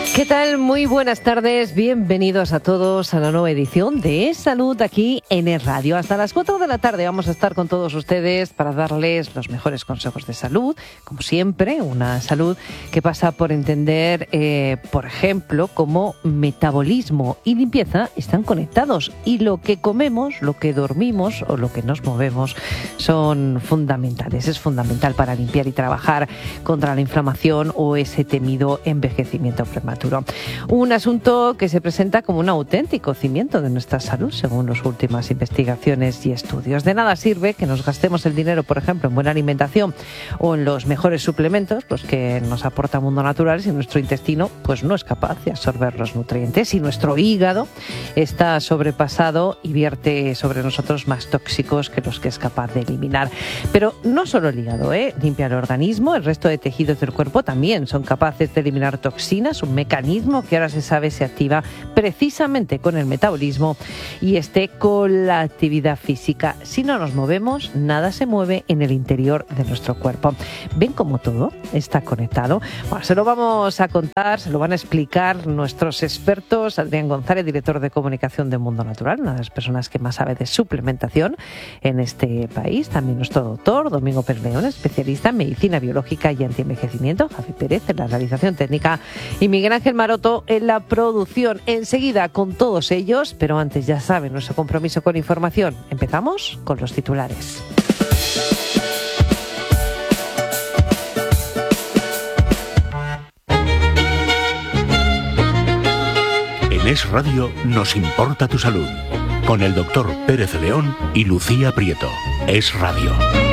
¿Qué tal? Muy buenas tardes, bienvenidos a todos a la nueva edición de Es Salud aquí en Es Radio. Hasta las 4 de la tarde vamos a estar con todos ustedes para darles los mejores consejos de salud. Como siempre, una salud que pasa por entender, por ejemplo, cómo metabolismo y limpieza están conectados y lo que comemos, lo que dormimos o lo que nos movemos son fundamentales. Es fundamental para limpiar y trabajar contra la inflamación o ese temido envejecimiento prematuro. Un asunto que se presenta como un auténtico cimiento de nuestra salud, según las últimas investigaciones y estudios. De nada sirve que nos gastemos el dinero, por ejemplo, en buena alimentación o en los mejores suplementos, los que nos aporta Mundo Natural, si nuestro intestino pues no es capaz de absorber los nutrientes, si nuestro hígado está sobrepasado y vierte sobre nosotros más tóxicos que los que es capaz de eliminar. Pero no solo el hígado, limpia el organismo, el resto de tejidos del cuerpo también son capaces de eliminar toxinas, un mecanismo que ahora se sabe se activa precisamente con el metabolismo y con la actividad física. Si no nos movemos, nada se mueve en el interior de nuestro cuerpo. ¿Ven cómo todo está conectado? Bueno, se lo vamos a contar, se lo van a explicar nuestros expertos. Adrián González, director de comunicación de Mundo Natural, una de las personas que más sabe de suplementación en este país. También nuestro doctor, Domingo Pérez León, especialista en medicina biológica y antienvejecimiento. Javi Pérez en la realización técnica y Miguel Ángel Maroto en la producción. Enseguida con todos ellos, pero antes ya saben nuestro compromiso con información. Empezamos con los titulares. En Es Radio nos importa tu salud, con el doctor Pérez León y Lucía Prieto. Es Radio.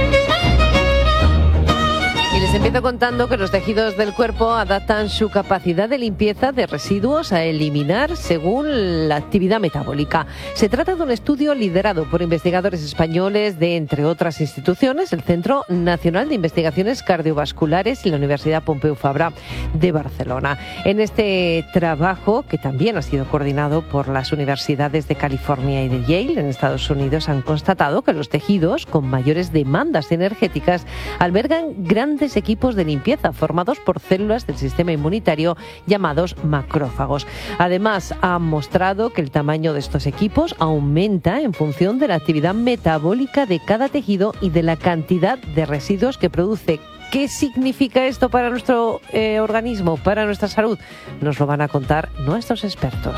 Y les empiezo contando que los tejidos del cuerpo adaptan su capacidad de limpieza de residuos a eliminar según la actividad metabólica. Se trata de un estudio liderado por investigadores españoles de, entre otras instituciones, el Centro Nacional de Investigaciones Cardiovasculares y la Universidad Pompeu Fabra de Barcelona. En este trabajo, que también ha sido coordinado por las universidades de California y de Yale en Estados Unidos, han constatado que los tejidos con mayores demandas energéticas albergan grandes equipos de limpieza formados por células del sistema inmunitario llamados macrófagos. Además, han mostrado que el tamaño de estos equipos aumenta en función de la actividad metabólica de cada tejido y de la cantidad de residuos que produce. ¿Qué significa esto para nuestro organismo, para nuestra salud? Nos lo van a contar nuestros expertos.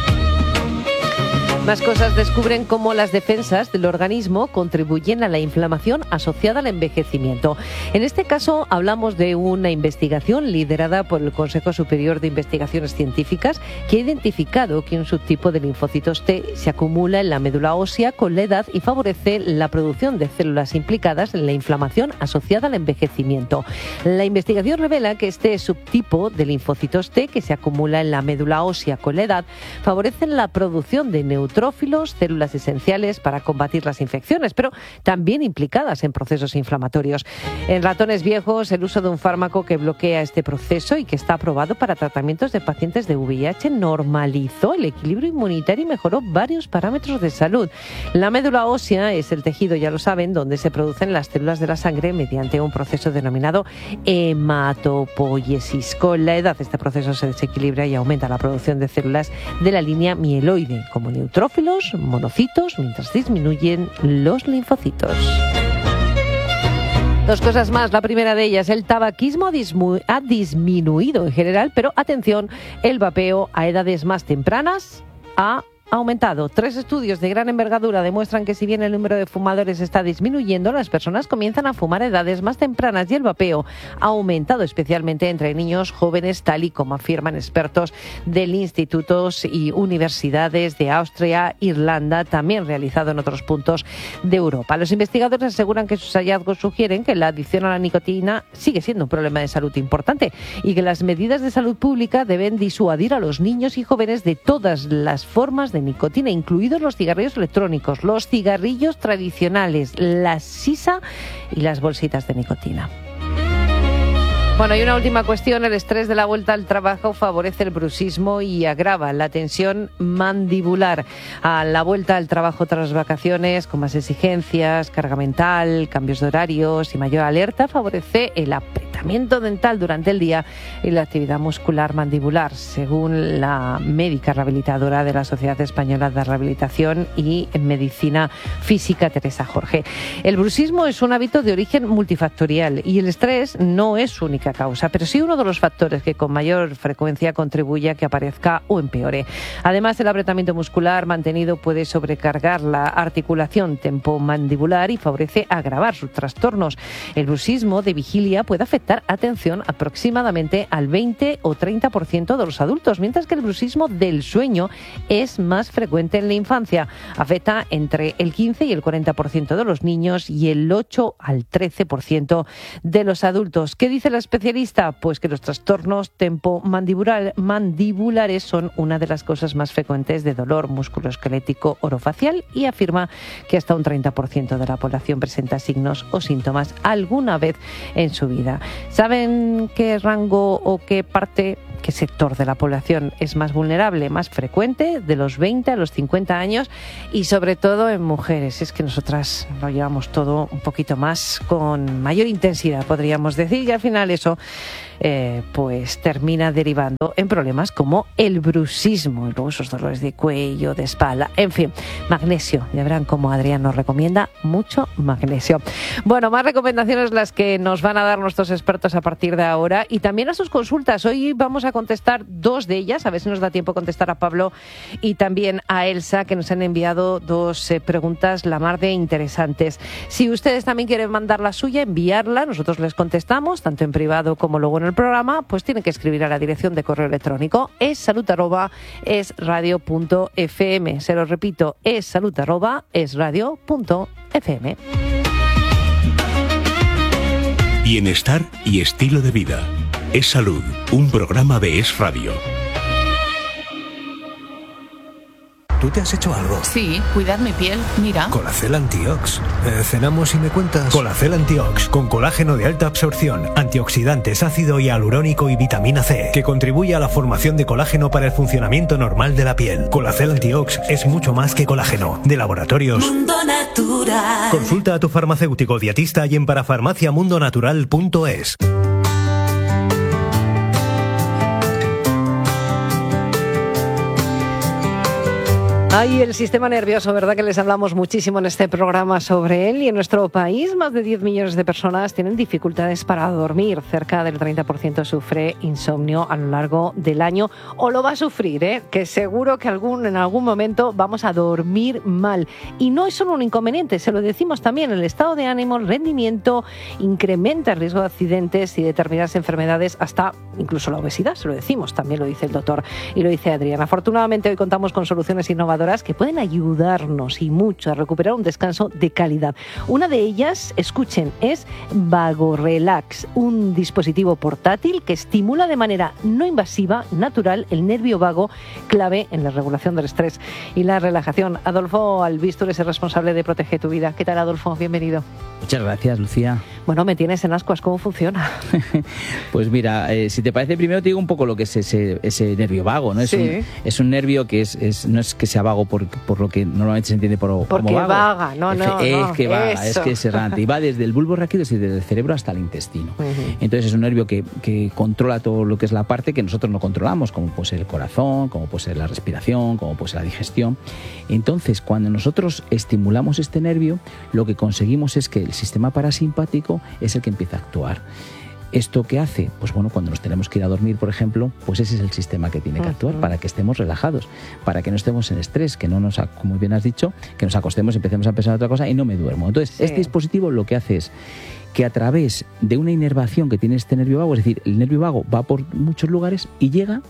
Más cosas descubren cómo las defensas del organismo contribuyen a la inflamación asociada al envejecimiento. En este caso hablamos de una investigación liderada por el Consejo Superior de Investigaciones Científicas que ha identificado que un subtipo de linfocitos T se acumula en la médula ósea con la edad y favorece la producción de células implicadas en la inflamación asociada al envejecimiento. La investigación revela que este subtipo de linfocitos T que se acumula en la médula ósea con la edad favorece la producción de neutrófilos, células esenciales para combatir las infecciones, pero también implicadas en procesos inflamatorios. En ratones viejos, el uso de un fármaco que bloquea este proceso y que está aprobado para tratamientos de pacientes de VIH normalizó el equilibrio inmunitario y mejoró varios parámetros de salud. La médula ósea es el tejido, ya lo saben, donde se producen las células de la sangre mediante un proceso denominado hematopoiesis. Con la edad, este proceso se desequilibra y aumenta la producción de células de la línea mieloide, como neutrófilos, monocitos, mientras disminuyen los linfocitos. Dos cosas más. La primera de ellas, el tabaquismo ha disminuido en general, pero atención, el vapeo a edades más tempranas ha aumentado. 3 estudios de gran envergadura demuestran que si bien el número de fumadores está disminuyendo, las personas comienzan a fumar a edades más tempranas y el vapeo ha aumentado especialmente entre niños jóvenes, tal y como afirman expertos del institutos y universidades de Austria, Irlanda, también realizado en otros puntos de Europa. Los investigadores aseguran que sus hallazgos sugieren que la adicción a la nicotina sigue siendo un problema de salud importante y que las medidas de salud pública deben disuadir a los niños y jóvenes de todas las formas de nicotina, incluidos los cigarrillos electrónicos, los cigarrillos tradicionales, la sisa y las bolsitas de nicotina. Bueno, y una última cuestión. El estrés de la vuelta al trabajo favorece el bruxismo y agrava la tensión mandibular. A la vuelta al trabajo tras vacaciones, con más exigencias, carga mental, cambios de horarios y mayor alerta, favorece el apretamiento dental durante el día y la actividad muscular mandibular, según la médica rehabilitadora de la Sociedad Española de Rehabilitación y Medicina Física, Teresa Jorge. El bruxismo es un hábito de origen multifactorial y el estrés no es su única causa, pero sí uno de los factores que con mayor frecuencia contribuye a que aparezca o empeore. Además, el apretamiento muscular mantenido puede sobrecargar la articulación tempomandibular y favorece agravar sus trastornos. El bruxismo de vigilia puede afectar, atención, aproximadamente al 20 o 30% de los adultos, mientras que el bruxismo del sueño es más frecuente en la infancia. Afecta entre el 15 y el 40% de los niños y el 8 al 13% de los adultos. ¿Qué dice la especialista? Pues que los trastornos tempomandibulares son una de las causas más frecuentes de dolor musculoesquelético orofacial y afirma que hasta un 30% de la población presenta signos o síntomas alguna vez en su vida. ¿Saben qué rango o qué sector de la población es más vulnerable, más frecuente, de los 20 a los 50 años y sobre todo en mujeres? Es que nosotras lo llevamos todo un poquito más, con mayor intensidad, podríamos decir, y al final eso pues termina derivando en problemas como el bruxismo y luego esos dolores de cuello, de espalda, en fin, magnesio. Ya verán cómo Adrián nos recomienda mucho magnesio. Bueno, más recomendaciones las que nos van a dar nuestros expertos a partir de ahora y también a sus consultas. Hoy vamos a contestar dos de ellas, a ver si nos da tiempo a contestar a Pablo y también a Elsa, que nos han enviado dos preguntas la mar de interesantes. Si ustedes también quieren mandar la suya, enviarla, nosotros les contestamos, tanto en privado como luego en el programa, pues tienen que escribir a la dirección de correo electrónico essalud@esradio.fm. Se lo repito, essalud@esradio.fm. Bienestar y estilo de vida. Es Salud, un programa de Es Radio. ¿Tú te has hecho algo? Sí, cuidar mi piel, mira. Colacel Antiox. Cenamos y me cuentas. Colacel Antiox, con colágeno de alta absorción, antioxidantes, ácido hialurónico y vitamina C, que contribuye a la formación de colágeno para el funcionamiento normal de la piel. Colacel Antiox es mucho más que colágeno. De Laboratorios Mundo Natural. Consulta a tu farmacéutico dietista y en parafarmaciamundonatural.es. Ay, el sistema nervioso, ¿verdad? Que les hablamos muchísimo en este programa sobre él. Y en nuestro país, más de 10 millones de personas tienen dificultades para dormir. Cerca del 30% sufre insomnio a lo largo del año. O lo va a sufrir, ¿eh? Que seguro que en algún momento vamos a dormir mal. Y no es solo un inconveniente, se lo decimos también. El estado de ánimo, el rendimiento, incrementa el riesgo de accidentes y determinadas enfermedades, hasta incluso la obesidad, se lo decimos. También lo dice el doctor y lo dice Adrián. Afortunadamente, hoy contamos con soluciones innovadoras que pueden ayudarnos y mucho a recuperar un descanso de calidad. Una de ellas, escuchen, es VagoRelax, un dispositivo portátil que estimula de manera no invasiva, natural, el nervio vago, clave en la regulación del estrés y la relajación. Adolfo Albistur es el responsable de Protege tu Vida. ¿Qué tal, Adolfo? Bienvenido. Muchas gracias, Lucía. Bueno, me tienes en ascuas. ¿Cómo funciona? Pues mira, si te parece, primero te digo un poco lo que es ese nervio vago, ¿no? Sí. Es un nervio que no es que sea vago por lo que normalmente se entiende como vago. Porque vaga, no. Es que vaga, eso. es que es errante. Y va desde el bulbo raquídeo, desde el cerebro hasta el intestino. Uh-huh. Entonces es un nervio que controla todo lo que es la parte que nosotros no controlamos, como puede ser el corazón, como puede ser la respiración, como puede ser la digestión. Entonces, cuando nosotros estimulamos este nervio, lo que conseguimos es que el sistema parasimpático es el que empieza a actuar. ¿Esto qué hace? Pues bueno, cuando nos tenemos que ir a dormir, por ejemplo, pues ese es el sistema que tiene que actuar para que estemos relajados, para que no estemos en estrés, que no nos, como bien has dicho, que nos acostemos, empecemos a pensar en otra cosa y no me duermo. Entonces, este dispositivo lo que hace es que a través de una inervación que tiene este nervio vago, es decir, el nervio vago va por muchos lugares y llega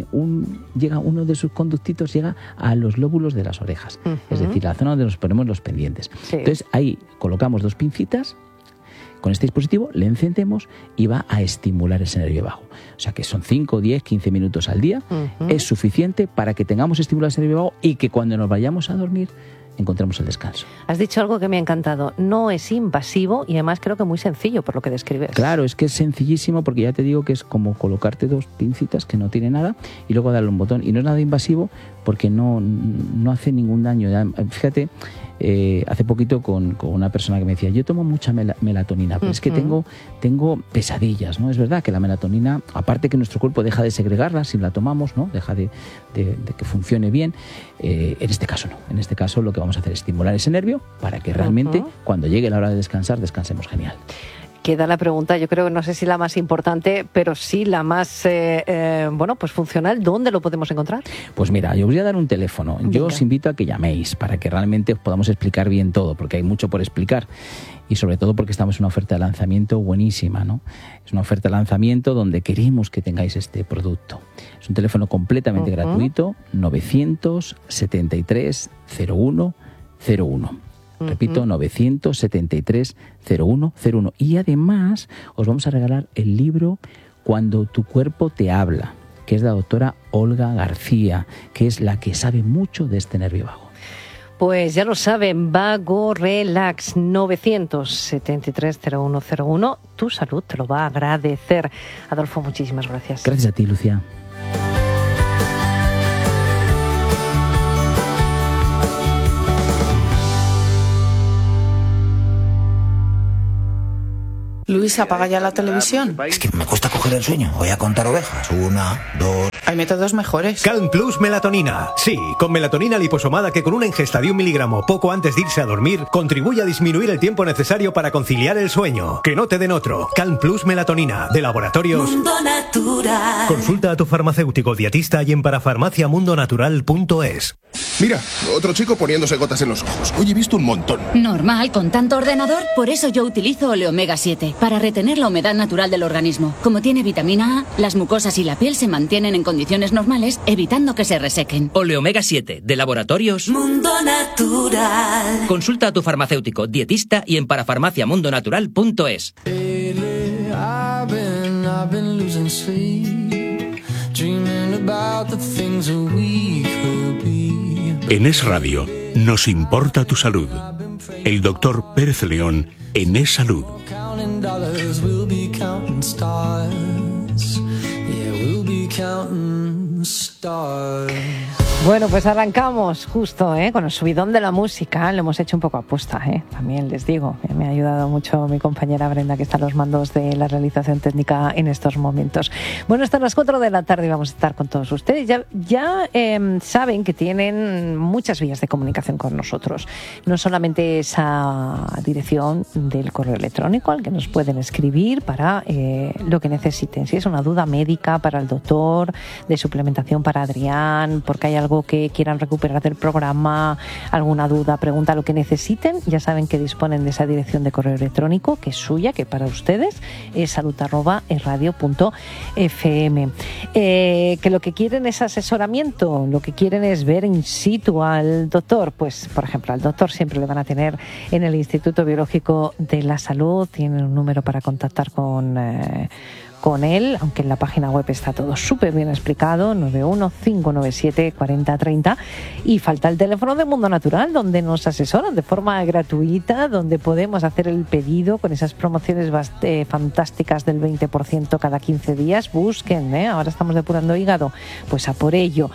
uno de sus conductitos, llega a los lóbulos de las orejas, es decir, la zona donde nos ponemos los pendientes. Sí. Entonces, ahí colocamos dos pincitas. Con este dispositivo le encendemos y va a estimular ese nervio vago. O sea que son 5, 10, 15 minutos al día. Es suficiente para que tengamos estimulado ese nervio vago y que cuando nos vayamos a dormir encontremos el descanso. Has dicho algo que me ha encantado. No es invasivo y además creo que muy sencillo por lo que describes. Claro, es que es sencillísimo porque ya te digo que es como colocarte 2 pincitas que no tiene nada y luego darle un botón. Y no es nada invasivo porque no hace ningún daño. Fíjate, hace poquito con una persona que me decía, yo tomo mucha melatonina, pero es que tengo pesadillas, ¿no? Es verdad que la melatonina, aparte que nuestro cuerpo deja de segregarla si la tomamos, ¿no? Deja de que funcione bien. En este caso no. En este caso lo que vamos a hacer es estimular ese nervio para que realmente cuando llegue la hora de descansar, descansemos genial. Queda la pregunta, yo creo que no sé si la más importante, pero sí la más pues funcional. ¿Dónde lo podemos encontrar? Pues mira, yo os voy a dar un teléfono. Venga. Yo os invito a que llaméis para que realmente os podamos explicar bien todo, porque hay mucho por explicar. Y sobre todo porque estamos en una oferta de lanzamiento buenísima, ¿no? Es una oferta de lanzamiento donde queremos que tengáis este producto. Es un teléfono completamente gratuito, 973 01 01. Repito, 973 0101. Y además os vamos a regalar el libro Cuando tu cuerpo te habla, que es la doctora Olga García, que es la que sabe mucho de este nervio vago. Pues ya lo saben, Vago Relax, 973 0101. Tu salud te lo va a agradecer. Adolfo, muchísimas gracias. Gracias a ti, Lucía. Luis, apaga ya la televisión. Es que me cuesta coger el sueño. Voy a contar ovejas. 1, 2... Hay métodos mejores. Calm Plus Melatonina. Sí, con melatonina liposomada que con una ingesta de 1 miligramo poco antes de irse a dormir contribuye a disminuir el tiempo necesario para conciliar el sueño. Que no te den otro. Calm Plus Melatonina, de Laboratorios Mundo Natural. Consulta a tu farmacéutico dietista y en parafarmaciamundonatural.es. Mira, otro chico poniéndose gotas en los ojos. Hoy he visto un montón. Normal, con tanto ordenador. Por eso yo utilizo Oleomega 7, para retener la humedad natural del organismo. Como tiene vitamina A, las mucosas y la piel se mantienen en condiciones normales, evitando que se resequen. Oleomega 7, de Laboratorios Mundo Natural. Consulta a tu farmacéutico, dietista y en parafarmaciamundonatural.es. En Es Radio, nos importa tu salud. El doctor Pérez León en Es Salud. Bueno, pues arrancamos justo con el subidón de la música. Lo hemos hecho un poco aposta, también les digo. Me ha ayudado mucho mi compañera Brenda, que está a los mandos de la realización técnica en estos momentos. Bueno, hasta las 4 de la tarde vamos a estar con todos ustedes. Ya saben que tienen muchas vías de comunicación con nosotros. No solamente esa dirección del correo electrónico al que nos pueden escribir para lo que necesiten. Si es una duda médica para el doctor, de suplementación para Adrián, porque hay algo que quieran recuperar del programa, alguna duda, pregunta, lo que necesiten, ya saben que disponen de esa dirección de correo electrónico que es suya, que para ustedes es salud@esradio.fm. Que lo que quieren es asesoramiento, lo que quieren es ver in situ al doctor, pues por ejemplo al doctor siempre le van a tener en el Instituto Biológico de la Salud, tienen un número para contactar con él, aunque en la página web está todo súper bien explicado, 915974030, y falta el teléfono de Mundo Natural, donde nos asesoran de forma gratuita, donde podemos hacer el pedido con esas promociones fantásticas del 20% cada 15 días. Busquen, ahora estamos depurando hígado, pues a por ello,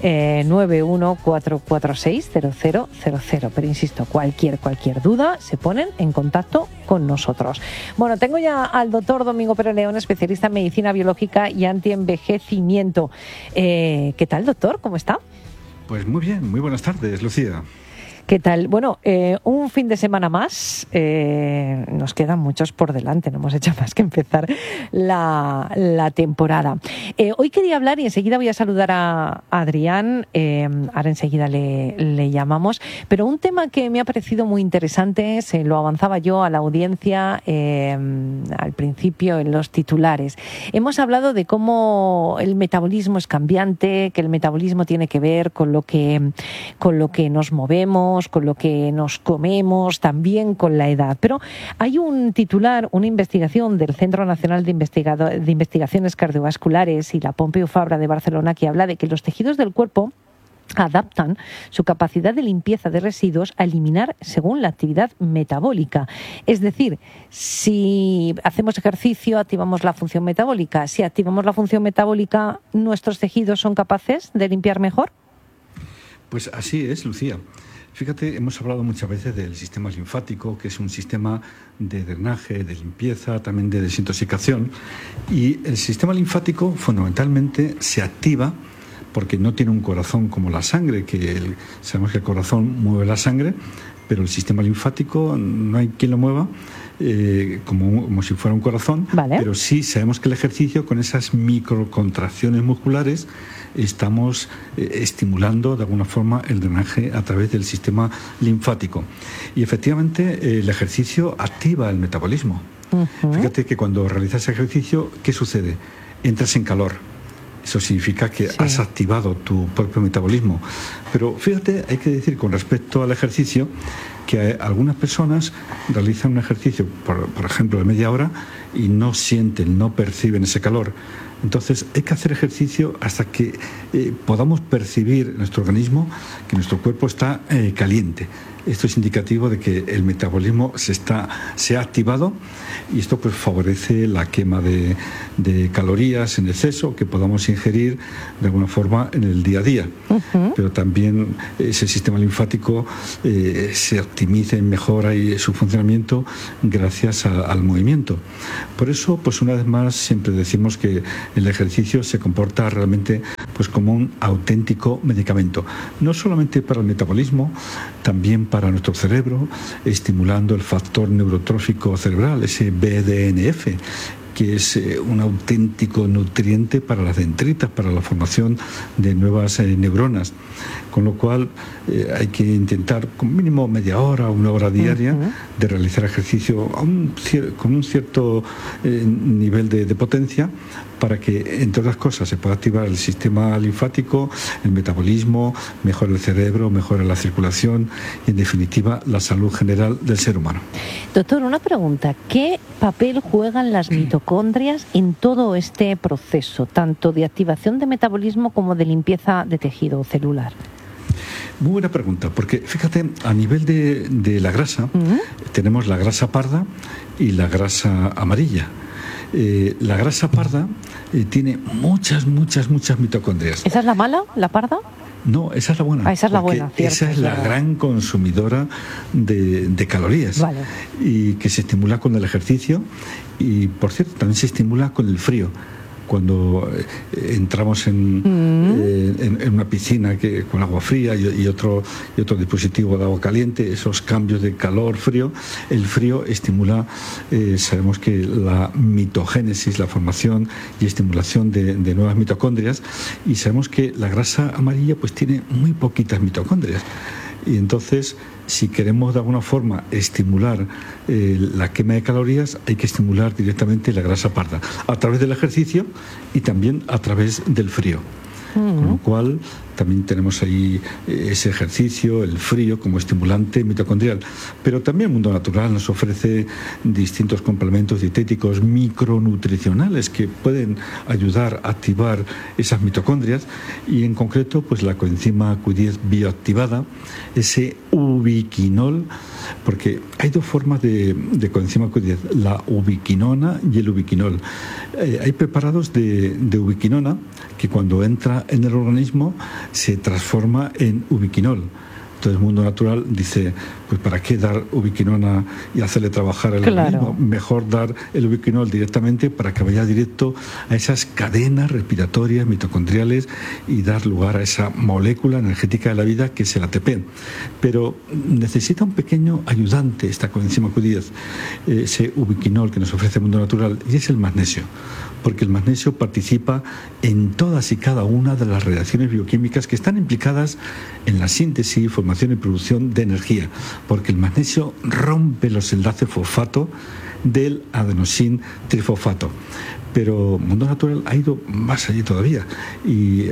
914460000, pero insisto, cualquier duda se ponen en contacto con nosotros. Bueno, tengo ya al doctor Domingo Pérez León, especialista en medicina biológica y antienvejecimiento. ¿Qué tal, doctor? ¿Cómo está? Pues muy bien, muy buenas tardes, Lucía. ¿Qué tal? Bueno, un fin de semana más, nos quedan muchos por delante, no hemos hecho más que empezar la temporada. Hoy quería hablar, y enseguida voy a saludar a Adrián, ahora enseguida le llamamos, pero un tema que me ha parecido muy interesante, se lo avanzaba yo a la audiencia al principio en los titulares. Hemos hablado de cómo el metabolismo es cambiante, que el metabolismo tiene que ver con lo que nos movemos, con lo que nos comemos, también con la edad. Pero hay un titular, una investigación del Centro Nacional de Investigaciones Cardiovasculares y la Pompeu Fabra de Barcelona, que habla de que los tejidos del cuerpo adaptan su capacidad de limpieza de residuos a eliminar según la actividad metabólica. Es decir, si hacemos ejercicio, activamos la función metabólica. Si activamos la función metabólica, ¿nuestros tejidos son capaces de limpiar mejor? Pues así es, Lucía. Fíjate, hemos hablado muchas veces del sistema linfático, que es un sistema de drenaje, de limpieza, también de desintoxicación. Y el sistema linfático fundamentalmente se activa porque no tiene un corazón como la sangre, sabemos que el corazón mueve la sangre, pero el sistema linfático no hay quien lo mueva como si fuera un corazón, vale. Pero sí sabemos que el ejercicio, con esas microcontracciones musculares, estamos estimulando de alguna forma el drenaje a través del sistema linfático. Y efectivamente el ejercicio activa el metabolismo. Uh-huh. Fíjate que cuando realizas ejercicio, ¿qué sucede? Entras en calor. Eso significa que has activado tu propio metabolismo. Pero fíjate, hay que decir con respecto al ejercicio que algunas personas realizan un ejercicio, por ejemplo, de media hora y no sienten, no perciben ese calor. Entonces hay que hacer ejercicio hasta que podamos percibir en nuestro organismo que nuestro cuerpo está caliente. Esto es indicativo de que el metabolismo se ha activado, y esto pues favorece la quema de calorías en exceso que podamos ingerir de alguna forma en el día a día. Uh-huh. Pero también ese sistema linfático se optimiza y mejora su funcionamiento gracias al movimiento. Por eso, pues una vez más, siempre decimos que el ejercicio se comporta realmente pues como un auténtico medicamento, no solamente para el metabolismo, también para nuestro cerebro, estimulando el factor neurotrófico cerebral, ese BDNF, que es un auténtico nutriente para las dendritas, para la formación de nuevas neuronas. Con lo cual hay que intentar con mínimo media hora, una hora diaria, uh-huh, de realizar ejercicio con un cierto nivel de potencia, para que, entre otras cosas, se pueda activar el sistema linfático, el metabolismo, mejore el cerebro, mejore la circulación y, en definitiva, la salud general del ser humano. Doctor, una pregunta. ¿Qué papel juegan las mitocondrias en todo este proceso, tanto de activación de metabolismo como de limpieza de tejido celular? Muy buena pregunta, porque fíjate, a nivel de la grasa, uh-huh, tenemos la grasa parda y la grasa amarilla. La grasa parda tiene muchas mitocondrias. ¿Esa es la mala, la parda? No, esa es la buena. Esa es la buena, cierto. Esa es la gran consumidora de calorías. Vale. Y que se estimula con el ejercicio y, por cierto, también se estimula con el frío. Cuando entramos en una piscina con agua fría y otro dispositivo de agua caliente, esos cambios de calor-frío, el frío estimula, sabemos que la mitogénesis, la formación y estimulación de nuevas mitocondrias, y sabemos que la grasa amarilla pues tiene muy poquitas mitocondrias. Y entonces, si queremos de alguna forma estimular la quema de calorías, hay que estimular directamente la grasa parda, a través del ejercicio y también a través del frío. Con lo cual también tenemos ahí ese ejercicio, el frío como estimulante mitocondrial. Pero también el mundo natural nos ofrece distintos complementos dietéticos micronutricionales que pueden ayudar a activar esas mitocondrias, y en concreto pues la coenzima Q10 bioactivada, ese ubiquinol, porque hay dos formas de coenzima Q10, la ubiquinona y el ubiquinol. Hay preparados de ubiquinona que cuando entra en el organismo se transforma en ubiquinol. Entonces el mundo natural dice, pues ¿para qué dar ubiquinona y hacerle trabajar el organismo? Mejor dar el ubiquinol directamente para que vaya directo a esas cadenas respiratorias mitocondriales y dar lugar a esa molécula energética de la vida que es el ATP. Pero necesita un pequeño ayudante esta coenzima Q10, ese ubiquinol que nos ofrece el mundo natural, y es el magnesio. Porque el magnesio participa en todas y cada una de las reacciones bioquímicas que están implicadas en la síntesis, formación y producción de energía, porque el magnesio rompe los enlaces fosfato del adenosin trifosfato. Pero el mundo natural ha ido más allá todavía y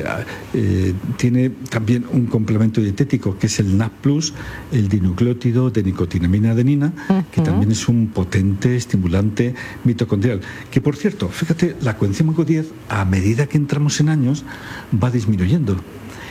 tiene también un complemento dietético que es el NAD+, el dinucleótido de nicotinamina adenina, que también es un potente estimulante mitocondrial. Que, por cierto, fíjate, la coenzima Q10, a medida que entramos en años, va disminuyendo.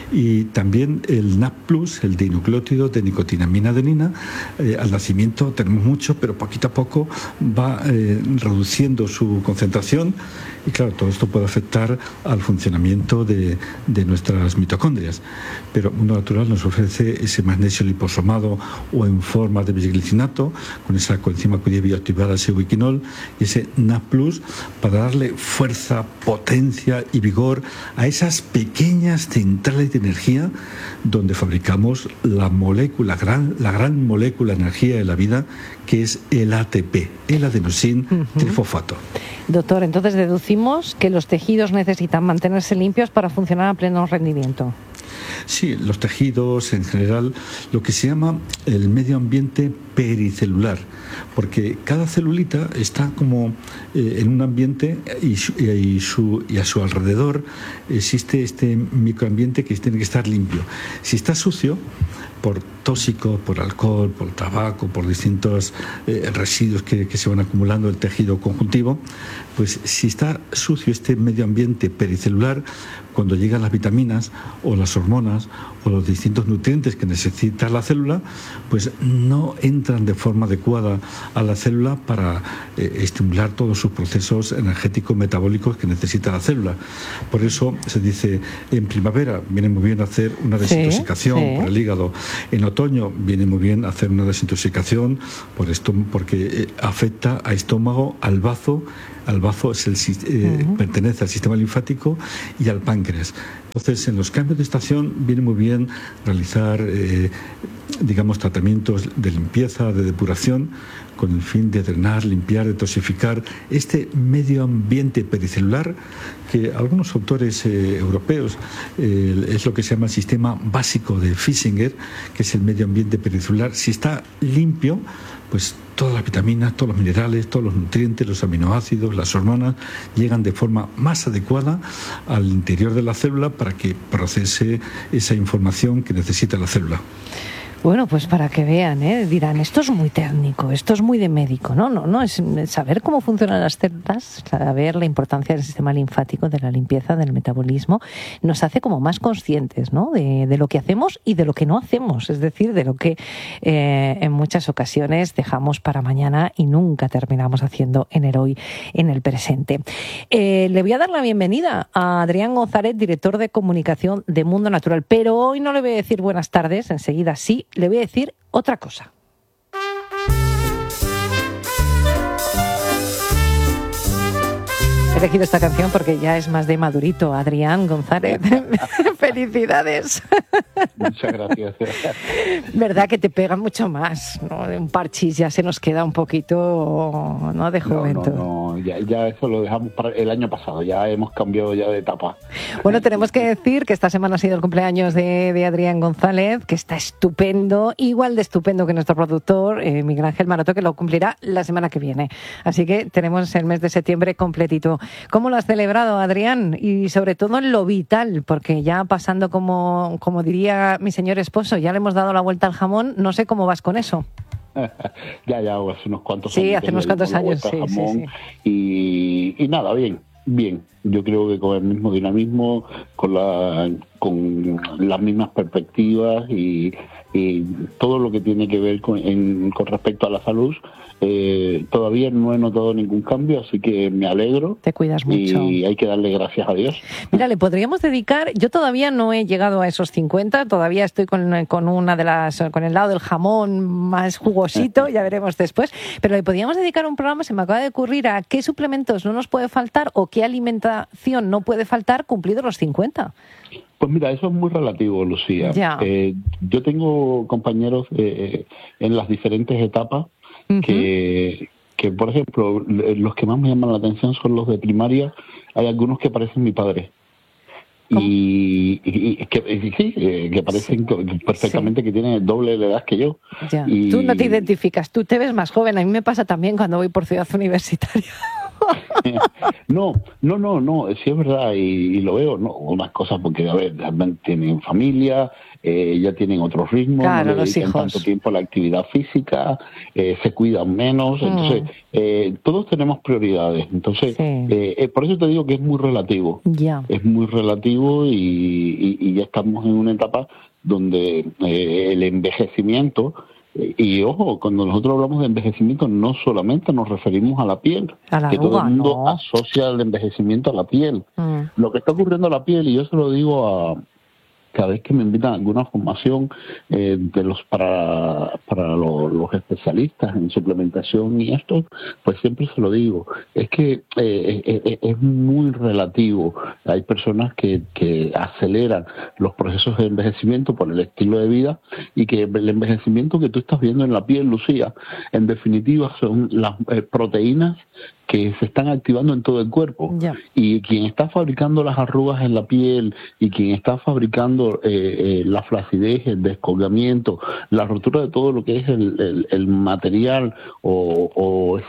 Y también el NAP+, el dinucleótido de nicotinamina adenina, al nacimiento tenemos mucho, pero poquito a poco va reduciendo su concentración, y claro, todo esto puede afectar al funcionamiento de nuestras mitocondrias. Pero Mundo Natural nos ofrece ese magnesio liposomado o en forma de bisglicinato, con esa coenzima Q10 bioactivada, ese ubiquinol, y ese NAP+, para darle fuerza, potencia y vigor a esas pequeñas centrales de energía donde fabricamos la gran molécula de energía de la vida, que es el ATP, el adenosín trifosfato. Doctor, entonces deducimos que los tejidos necesitan mantenerse limpios para funcionar a pleno rendimiento. Sí, los tejidos en general, lo que se llama el medio ambiente pericelular, porque cada celulita está como en un ambiente y a su alrededor existe este microambiente que tiene que estar limpio. Si está sucio, por tóxico, por alcohol, por tabaco, por distintos residuos que se van acumulando en el tejido conjuntivo, pues si está sucio este medio ambiente pericelular, cuando llegan las vitaminas o las hormonas o los distintos nutrientes que necesita la célula, pues no entran de forma adecuada a la célula para estimular todos sus procesos energéticos metabólicos que necesita la célula. Por eso se dice, en primavera viene muy bien hacer una desintoxicación por el hígado, en otoño viene muy bien hacer una desintoxicación porque afecta a estómago, al bazo. Al bazo pertenece al sistema linfático y al páncreas. Entonces, en los cambios de estación viene muy bien realizar, tratamientos de limpieza, de depuración, con el fin de drenar, limpiar, detoxificar este medio ambiente pericelular que algunos autores europeos es lo que se llama el sistema básico de Fisinger, que es el medio ambiente pericelular. Si está limpio, pues todas las vitaminas, todos los minerales, todos los nutrientes, los aminoácidos, las hormonas llegan de forma más adecuada al interior de la célula para que procese esa información que necesita la célula. Bueno, pues para que vean, dirán, esto es muy técnico, esto es muy de médico. No, es saber cómo funcionan las células, saber la importancia del sistema linfático, de la limpieza, del metabolismo, nos hace como más conscientes, ¿no? De lo que hacemos y de lo que no hacemos, es decir, de lo que en muchas ocasiones dejamos para mañana y nunca terminamos haciendo en el hoy, en el presente. Le voy a dar la bienvenida a Adrián González, director de comunicación de Mundo Natural, pero hoy no le voy a decir buenas tardes, enseguida sí. Le voy a decir otra cosa. He elegido esta canción porque ya es más de madurito. Adrián González, felicidades. Muchas gracias. Verdad que te pega mucho más, ¿no? De un parchís ya se nos queda un poquito, ¿no? De juventud. No, ya eso lo dejamos para el año pasado, ya hemos cambiado ya de etapa. Bueno, tenemos que decir que esta semana ha sido el cumpleaños de Adrián González, que está estupendo, igual de estupendo que nuestro productor, Miguel Ángel Maroto, que lo cumplirá la semana que viene. Así que tenemos el mes de septiembre completito. ¿Cómo lo has celebrado, Adrián? Y sobre todo en lo vital, porque ya pasando, como diría mi señor esposo, ya le hemos dado la vuelta al jamón, no sé cómo vas con eso. ya hace unos cuantos años. Sí, hace unos cuantos años, sí. Y nada, bien. Yo creo que con el mismo dinamismo, con las mismas perspectivas y todo lo que tiene que ver con respecto a la salud, todavía no he notado ningún cambio, así que me alegro. Te cuidas mucho. Y hay que darle gracias a Dios. Mira, le podríamos dedicar, yo todavía no he llegado a esos 50, todavía estoy con el lado del jamón más jugosito, ya veremos después, pero le podríamos dedicar un programa, se me acaba de ocurrir, a qué suplementos no nos puede faltar o qué alimentación no puede faltar cumplidos los 50. Pues mira, eso es muy relativo, Lucía. Yo tengo compañeros en las diferentes etapas que, por ejemplo, los que más me llaman la atención son los de primaria. Hay algunos que parecen mi padre. Y que parecen perfectamente que tienen el doble de la edad que yo. Tú no te identificas, tú te ves más joven. A mí me pasa también cuando voy por Ciudad Universitaria. No, sí es verdad, y lo veo, no, unas cosas porque, a ver, tienen familia, ya tienen otros ritmos, claro, no le dedican tanto tiempo a la actividad física, se cuidan menos, entonces todos tenemos prioridades, entonces por eso te digo que es muy relativo, es muy relativo y ya estamos en una etapa donde el envejecimiento, y ojo, cuando nosotros hablamos de envejecimiento no solamente nos referimos a la piel, que todo el mundo asocia el envejecimiento a la piel. Lo que está ocurriendo a la piel, y yo se lo digo cada vez que me invitan a alguna formación para los especialistas en suplementación y esto, pues siempre se lo digo, es que es muy relativo. Hay personas que aceleran los procesos de envejecimiento por el estilo de vida, y que el envejecimiento que tú estás viendo en la piel, Lucía, en definitiva son las proteínas que se están activando en todo el cuerpo. Y quien está fabricando las arrugas en la piel, y quien está fabricando la flacidez, el descolgamiento, la rotura de todo lo que es el material o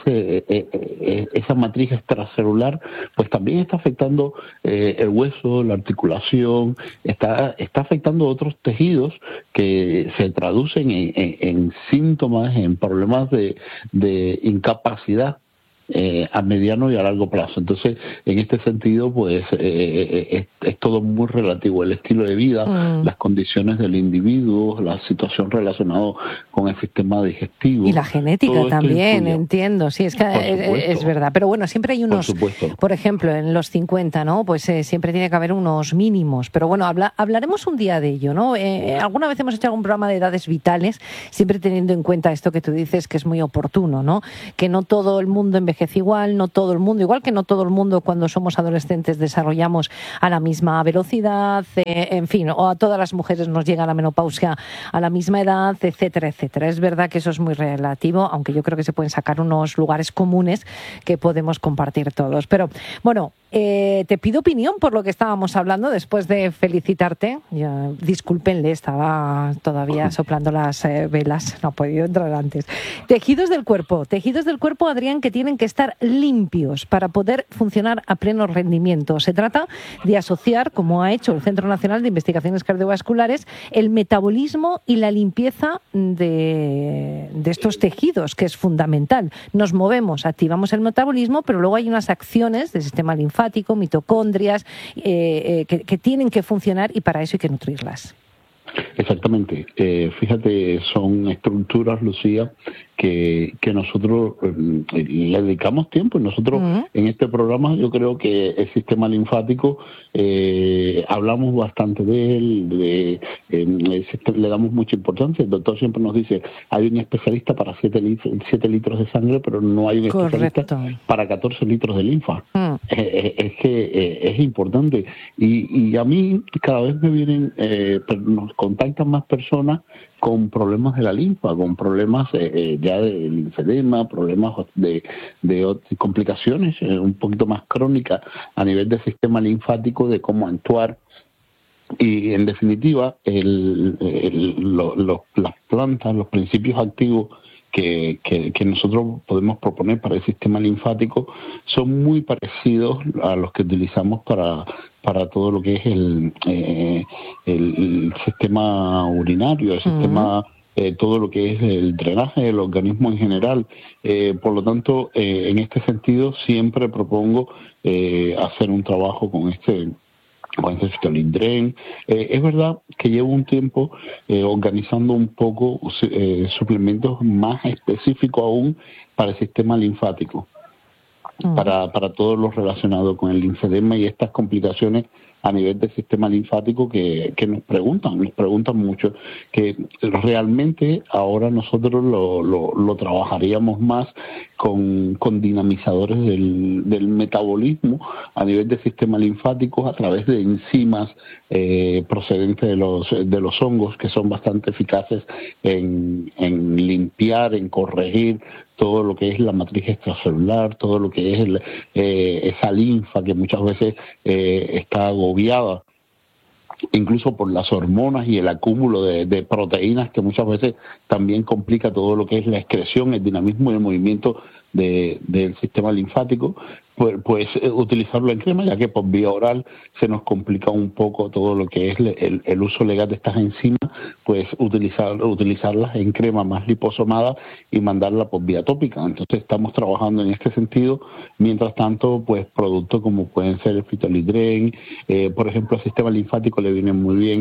esa matriz extracelular, pues también está afectando el hueso, la articulación, está afectando otros tejidos que se traducen en síntomas, en problemas de incapacidad a mediano y a largo plazo. Entonces, en este sentido, pues es todo muy relativo, el estilo de vida, las condiciones del individuo, la situación relacionada con el sistema digestivo. Y la genética también, entiendo, sí, es que es verdad. Pero bueno, siempre hay unos, por ejemplo, en los 50, ¿no? Pues siempre tiene que haber unos mínimos. Pero bueno, hablaremos un día de ello, ¿no? Alguna vez hemos hecho algún programa de edades vitales, siempre teniendo en cuenta esto que tú dices, que es muy oportuno, ¿no? Que no todo el mundo envejece igual, no todo el mundo, igual que no todo el mundo cuando somos adolescentes desarrollamos a la misma velocidad, en fin, o a todas las mujeres nos llega la menopausia a la misma edad, etcétera, etcétera. Es verdad que eso es muy relativo, aunque yo creo que se pueden sacar unos lugares comunes que podemos compartir todos. Pero bueno, te pido opinión por lo que estábamos hablando después de felicitarte. Ya, discúlpenle, estaba todavía soplando las velas, no he podido entrar antes. Tejidos del cuerpo, Adrián, que tienen que estar limpios para poder funcionar a pleno rendimiento. Se trata de asociar, como ha hecho el Centro Nacional de Investigaciones Cardiovasculares, el metabolismo y la limpieza de estos tejidos, que es fundamental. Nos movemos, activamos el metabolismo, pero luego hay unas acciones del sistema linfático, mitocondrias, que tienen que funcionar, y para eso hay que nutrirlas. Exactamente. Fíjate, son estructuras, Lucía, que nosotros le dedicamos tiempo. Y nosotros en este programa, yo creo que el sistema linfático, hablamos bastante de él, le damos mucha importancia. El doctor siempre nos dice, hay un especialista para 7 litros de sangre, pero no hay un especialista para 14 litros de linfa. Es que es importante. Y a mí cada vez me vienen, nos contactan más personas con problemas de la linfa, con problemas ya de linfedema, problemas de complicaciones un poquito más crónicas a nivel del sistema linfático, de cómo actuar. Y en definitiva, las plantas, los principios activos que nosotros podemos proponer para el sistema linfático son muy parecidos a los que utilizamos para todo lo que es el sistema urinario, el sistema, todo lo que es el drenaje del organismo en general. Por lo tanto, en este sentido siempre propongo hacer un trabajo con este Citolindren. Es verdad que llevo un tiempo organizando un poco suplementos más específicos aún para el sistema linfático, para todo lo relacionado con el linfedema y estas complicaciones a nivel del sistema linfático que nos preguntan mucho, que realmente ahora nosotros lo trabajaríamos más con dinamizadores del metabolismo a nivel del sistema linfático a través de enzimas procedentes de los hongos, que son bastante eficaces en limpiar, en corregir todo lo que es la matriz extracelular, todo lo que es esa linfa que muchas veces está agobiada, incluso por las hormonas y el acúmulo de proteínas, que muchas veces también complica todo lo que es la excreción, el dinamismo y el movimiento del sistema linfático, pues utilizarlo en crema, ya que por vía oral se nos complica un poco todo lo que es el uso legal de estas enzimas, pues utilizarlas en crema más liposomada y mandarla por vía tópica. Entonces estamos trabajando en este sentido. Mientras tanto, pues productos como pueden ser el fitolidren, por ejemplo, al sistema linfático le viene muy bien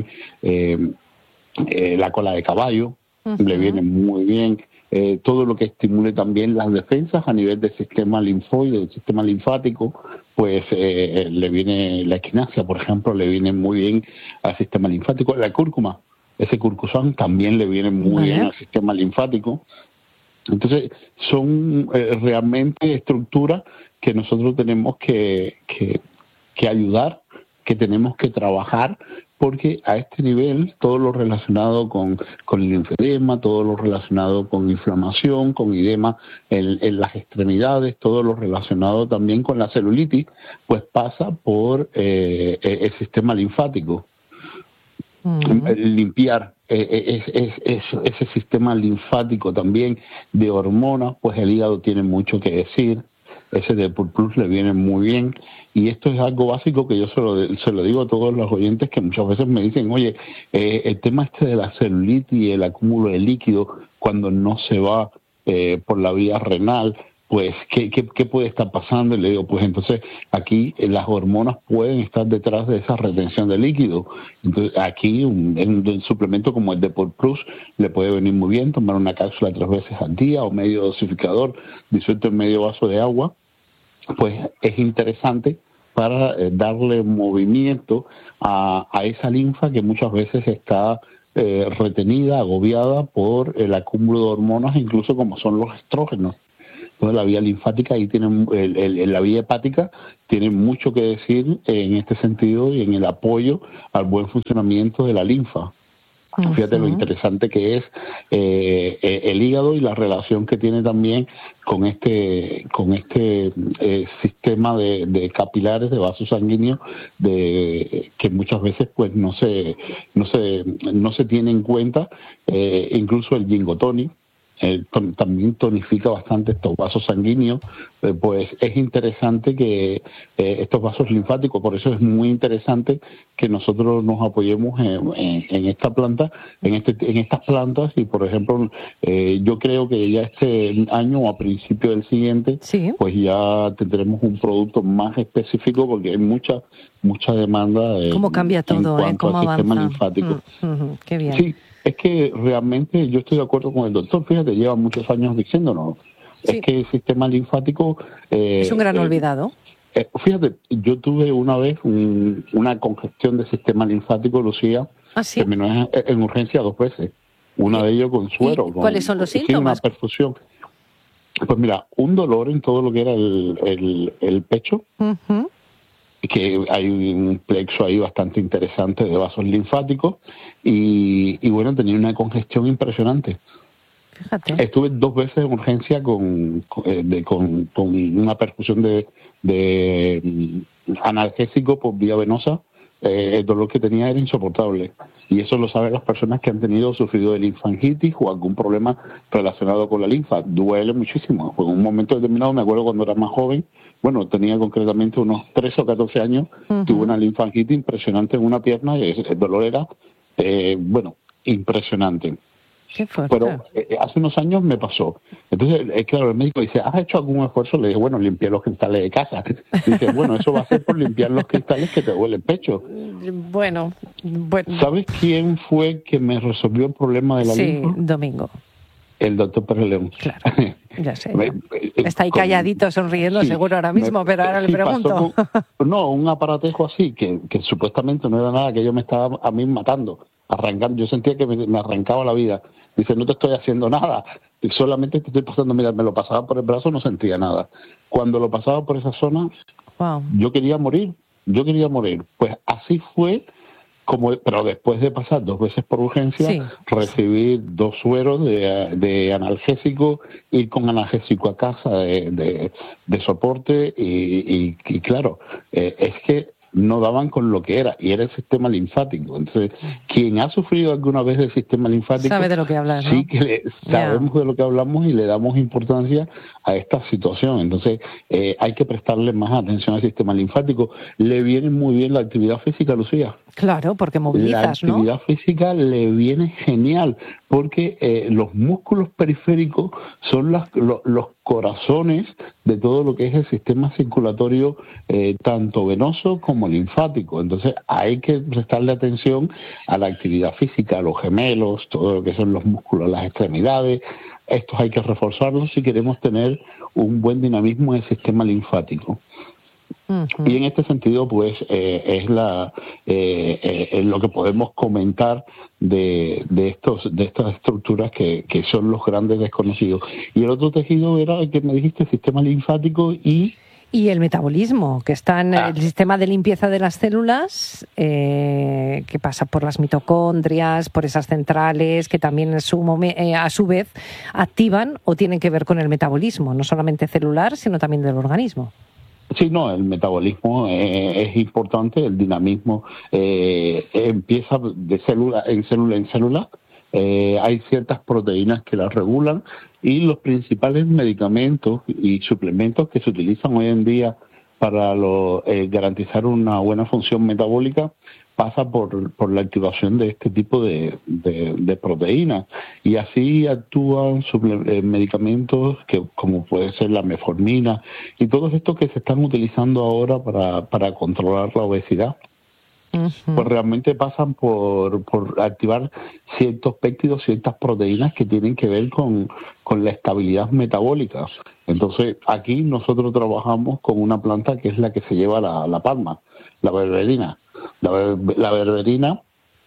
la cola de caballo, le viene muy bien todo lo que estimule también las defensas a nivel del sistema linfoide, del sistema linfático, pues le viene la equinacia, por ejemplo, le viene muy bien al sistema linfático. La cúrcuma, ese curcusán también le viene muy bien al sistema linfático. Entonces, son realmente estructuras que nosotros tenemos que ayudar, que tenemos que trabajar, porque a este nivel todo lo relacionado con el linfedema, todo lo relacionado con inflamación, con edema en las extremidades, todo lo relacionado también con la celulitis, pues pasa por el sistema linfático. Limpiar ese sistema linfático también de hormonas, pues el hígado tiene mucho que decir. Ese de Plus le viene muy bien, y esto es algo básico que yo se lo digo a todos los oyentes que muchas veces me dicen, oye, el tema de la celulitis y el acúmulo de líquido cuando no se va por la vía renal, pues ¿qué puede estar pasando? Y le digo, pues entonces aquí las hormonas pueden estar detrás de esa retención de líquido. Entonces aquí un suplemento como el de Plus le puede venir muy bien, tomar una cápsula 3 veces al día o medio dosificador disuelto en medio vaso de agua, pues es interesante para darle movimiento a esa linfa que muchas veces está retenida, agobiada por el acúmulo de hormonas, incluso como son los estrógenos. Entonces la vía linfática ahí la vía hepática tiene mucho que decir en este sentido y en el apoyo al buen funcionamiento de la linfa. Fíjate lo interesante que es el hígado y la relación que tiene también con este sistema de capilares, de vasos sanguíneos, que muchas veces pues no se tiene en cuenta. Incluso el Gingotonic también tonifica bastante estos vasos sanguíneos, pues es interesante que estos vasos linfáticos, por eso es muy interesante que nosotros nos apoyemos en esta planta, en estas plantas, y por ejemplo yo creo que ya este año o a principio del siguiente, pues ya tendremos un producto más específico, porque hay mucha demanda cómo cambia todo, cómo al sistema avanza. linfático. Qué bien. Sí. Es que realmente yo estoy de acuerdo con el doctor, fíjate, lleva muchos años diciéndonos, es que el sistema linfático... es un gran olvidado. Fíjate, yo tuve una vez una congestión del sistema linfático, Lucía, que me en urgencia 2 veces, una de ellos con suero. ¿Cuáles son los síntomas? Una perfusión. Pues mira, un dolor en todo lo que era el pecho, que hay un plexo ahí bastante interesante de vasos linfáticos, y bueno, tenía una congestión impresionante. Fíjate. Estuve 2 veces en urgencia con una perfusión de analgésico por vía venosa. El dolor que tenía era insoportable, y eso lo saben las personas que han sufrido de linfangitis o algún problema relacionado con la linfa. Duele muchísimo. En un momento determinado, me acuerdo cuando era más joven, bueno, tenía concretamente unos 13 o 14 años, tuve una linfangitis impresionante en una pierna, y el dolor era, impresionante. Qué fuerte. Pero hace unos años me pasó. Entonces, claro, el médico dice, ¿has hecho algún esfuerzo? Le dije, bueno, limpié los cristales de casa. Dice, bueno, eso va a ser por limpiar los cristales que te duele el pecho. Bueno. ¿Sabes quién fue que me resolvió el problema de la linfa? Sí, Domingo. El doctor Pérez León. Claro, ya sé. Está ahí calladito, sonriendo, seguro ahora mismo, pero ahora le pregunto. Un aparatejo así, que supuestamente no era nada, que yo me estaba a mí matando, arrancando. Yo sentía que me arrancaba la vida. Dice, no te estoy haciendo nada, solamente te estoy pasando. Mira, me lo pasaba por el brazo, no sentía nada. Cuando lo pasaba por esa zona, yo quería morir. Pues así fue. Pero después de pasar 2 veces por urgencia, recibir 2 sueros de analgésico, ir con analgésico a casa de soporte, y claro, es que no daban con lo que era, y era el sistema linfático. Entonces, quien ha sufrido alguna vez del sistema linfático sabe de lo que hablas, ¿no? Sí que sabemos de lo que hablamos y le damos importancia a esta situación. Entonces, hay que prestarle más atención al sistema linfático. Le viene muy bien la actividad física, Lucía. Claro, porque movilizas, ¿no? La actividad física le viene genial, porque los músculos periféricos son los corazones de todo lo que es el sistema circulatorio, tanto venoso como linfático. Entonces hay que prestarle atención a la actividad física, a los gemelos, todo lo que son los músculos, las extremidades. Estos hay que reforzarlos si queremos tener un buen dinamismo en el sistema linfático. Y en este sentido, pues, es lo que podemos comentar de estas estructuras que son los grandes desconocidos. Y el otro tejido era el que me dijiste, el sistema linfático y el metabolismo, que está en el sistema de limpieza de las células, que pasa por las mitocondrias, por esas centrales, que también a su vez activan o tienen que ver con el metabolismo, no solamente celular, sino también del organismo. Sí, no, el metabolismo es importante, el dinamismo empieza de célula en célula. Hay ciertas proteínas que las regulan, y los principales medicamentos y suplementos que se utilizan hoy en día para garantizar una buena función metabólica pasa por la activación de este tipo de proteínas, y así actúan medicamentos como puede ser la metformina y todos estos que se están utilizando ahora para controlar la obesidad. Pues realmente pasan por activar ciertos péptidos, ciertas proteínas que tienen que ver con la estabilidad metabólica. Entonces aquí nosotros trabajamos con una planta que es la que se lleva la palma, la berberina. La berberina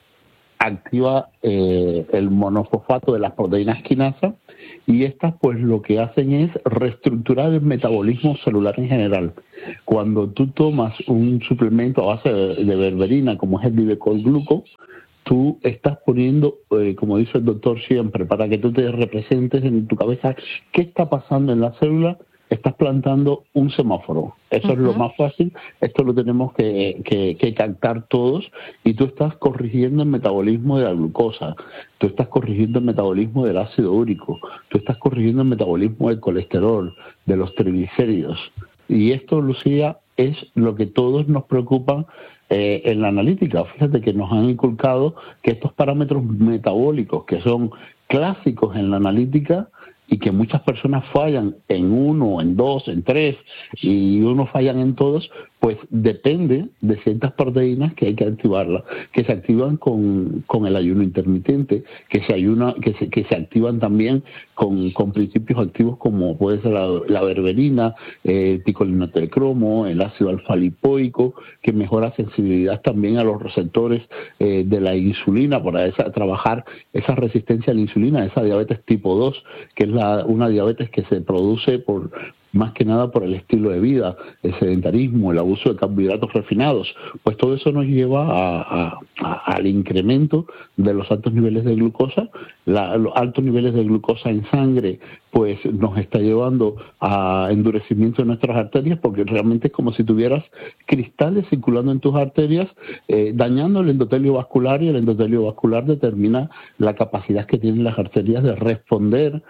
activa el monofosfato de las proteínas quinasa, y estas pues lo que hacen es reestructurar el metabolismo celular en general. Cuando tú tomas un suplemento a base de berberina, como es el Divecol-Gluco, tú estás poniendo, como dice el doctor siempre, para que tú te representes en tu cabeza qué está pasando en la célula, estás plantando un semáforo. Eso es lo más fácil, esto lo tenemos que captar todos, y tú estás corrigiendo el metabolismo de la glucosa, tú estás corrigiendo el metabolismo del ácido úrico, tú estás corrigiendo el metabolismo del colesterol, de los triglicéridos. Y esto, Lucía, es lo que todos nos preocupa en la analítica. Fíjate que nos han inculcado que estos parámetros metabólicos, que son clásicos en la analítica, y que muchas personas fallan en 1, en 2, en 3, y unos fallan en todos, pues depende de ciertas proteínas que hay que activarlas, que se activan con el ayuno intermitente, que se activan también con principios activos como puede ser la berberina, el picolinotercromo, el ácido alfa-lipoico, que mejora sensibilidad también a los receptores de la insulina, para trabajar esa resistencia a la insulina, esa diabetes tipo 2, que es una diabetes que se produce más que nada por el estilo de vida, el sedentarismo, el abuso de carbohidratos refinados. Pues todo eso nos lleva al incremento de los altos niveles de glucosa. Los altos niveles de glucosa en sangre pues nos está llevando a endurecimiento de nuestras arterias, porque realmente es como si tuvieras cristales circulando en tus arterias, dañando el endotelio vascular, y el endotelio vascular determina la capacidad que tienen las arterias de responder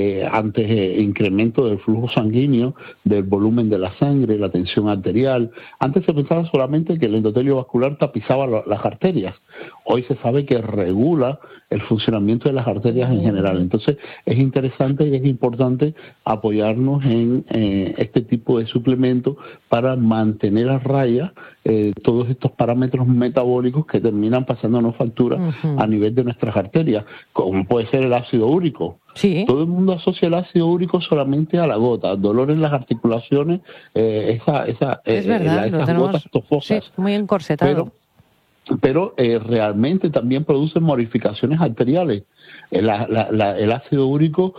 ante incremento del flujo sanguíneo, del volumen de la sangre, la tensión arterial. Antes se pensaba solamente que el endotelio vascular tapizaba las arterias. Hoy se sabe que regula el funcionamiento de las arterias en general. Entonces es interesante y es importante apoyarnos en este tipo de suplementos para mantener a raya todos estos parámetros metabólicos que terminan pasándonos factura a nivel de nuestras arterias, como puede ser el ácido úrico. Sí. Todo el mundo asocia el ácido úrico solamente a la gota, dolor en las articulaciones, es verdad, esas gotas tofosas. Sí, muy encorsetado. Pero realmente también produce modificaciones arteriales. El ácido úrico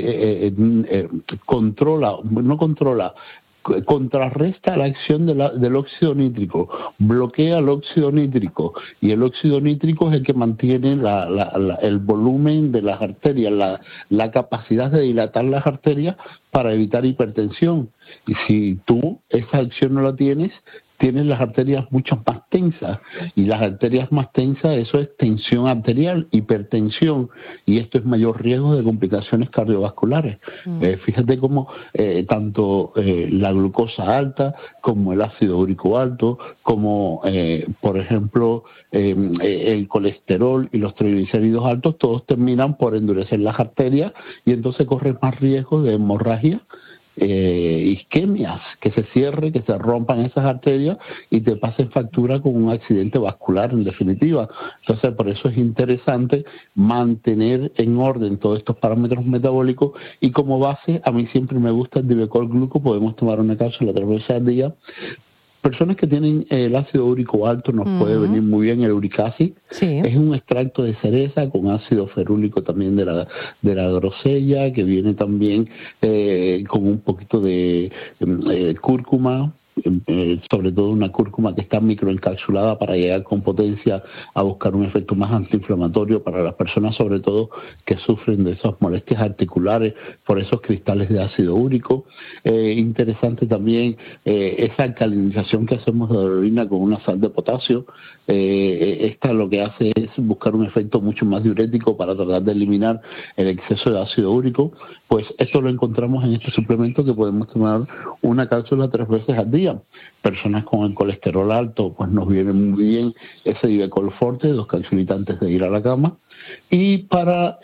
contrarresta la acción del óxido nítrico, bloquea el óxido nítrico, y el óxido nítrico es el que mantiene el volumen de las arterias, la capacidad de dilatar las arterias para evitar hipertensión. Y si tú esa acción no la tienes tienes las arterias mucho más tensas, y las arterias más tensas, eso es tensión arterial, hipertensión, y esto es mayor riesgo de complicaciones cardiovasculares. Fíjate cómo tanto la glucosa alta, como el ácido úrico alto, como por ejemplo el colesterol y los triglicéridos altos, todos terminan por endurecer las arterias, y entonces corres más riesgo de hemorragia, isquemias, que se cierre, que se rompan esas arterias y te pasen factura con un accidente vascular, en definitiva. Entonces, por eso es interesante mantener en orden todos estos parámetros metabólicos, y como base, a mí siempre me gusta el Divecol Gluco. Podemos tomar una cápsula 3 veces al día. Personas que tienen el ácido úrico alto nos puede venir muy bien el Uricacid. Sí. Es un extracto de cereza con ácido ferúlico también de la grosella, que viene también con un poquito de cúrcuma, sobre todo una cúrcuma que está microencapsulada para llegar con potencia a buscar un efecto más antiinflamatorio para las personas, sobre todo que sufren de esas molestias articulares por esos cristales de ácido úrico. Interesante también esa alcalinización que hacemos de la orina con una sal de potasio. Esta lo que hace es buscar un efecto mucho más diurético para tratar de eliminar el exceso de ácido úrico. Pues esto lo encontramos en este suplemento, que podemos tomar una cápsula 3 veces al día. Personas con el colesterol alto, pues nos viene muy bien ese Divecol Forte, 2 cápsulitas antes de ir a la cama. Y para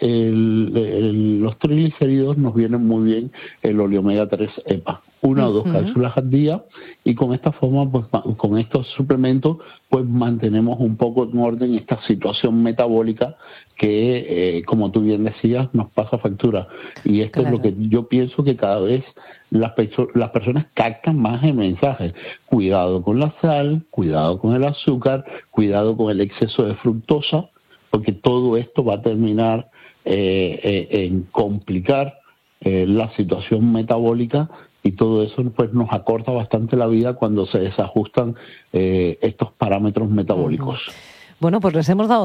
los triglicéridos nos viene muy bien el Oleomega 3 EPA, 1 o 2 cápsulas al día, y con esta forma, pues con estos suplementos, pues mantenemos un poco en orden esta situación metabólica que, como tú bien decías, nos pasa factura. Y esto es lo que yo pienso, que cada vez las personas captan más el mensaje. Cuidado con la sal, cuidado con el azúcar, cuidado con el exceso de fructosa, porque todo esto va a terminar en complicar la situación metabólica, y todo eso pues nos acorta bastante la vida cuando se desajustan estos parámetros metabólicos. Bueno, pues les hemos dado